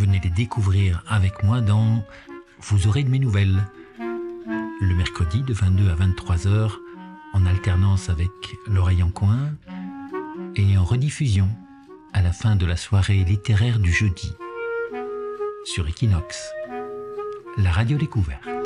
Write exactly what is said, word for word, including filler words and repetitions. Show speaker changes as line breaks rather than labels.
venez les découvrir avec moi dans Vous aurez de mes nouvelles, le mercredi de vingt-deux à vingt-trois heures, en alternance avec L'Oreille en Coin, et en rediffusion à la fin de la soirée littéraire du jeudi, sur Equinox, la radio découverte.